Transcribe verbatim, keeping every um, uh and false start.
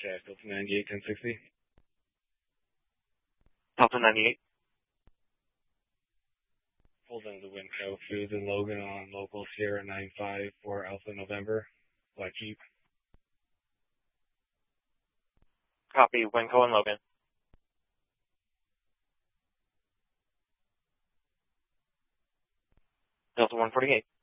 Jack, Delta ninety-eight, ten sixty. Delta ninety-eight. Pulled into Winco Foods in Logan on local Sierra nine five for Alpha November, Black Jeep. Copy, Winco and Logan. Delta one forty-eight.